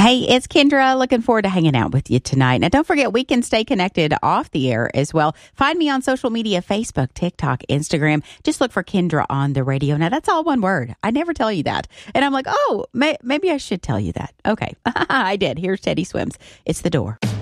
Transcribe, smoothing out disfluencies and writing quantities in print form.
Hey, it's Kendra. Looking forward to hanging out with you tonight. Now, don't forget, we can stay connected off the air as well. Find me on social media, Facebook, TikTok, Instagram. Just look for Kendra on the radio. Now, that's all one word. I never tell you that. And I'm like, maybe I should tell you that. Okay, I did. Here's Teddy Swims. It's The Door.